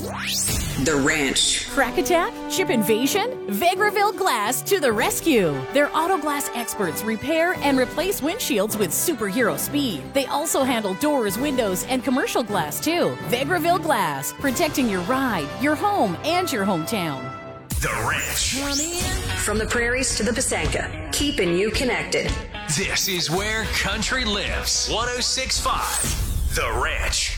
The Ranch. Crack attack? Chip invasion? Vegreville Glass to the rescue. Their auto glass experts repair and replace windshields with superhero speed. They also handle doors, windows, and commercial glass too. Vegreville Glass, protecting your ride, your home, and your hometown. The Ranch. From the prairies to the Pasanka, keeping you connected. This is where country lives. 106.5 The Ranch.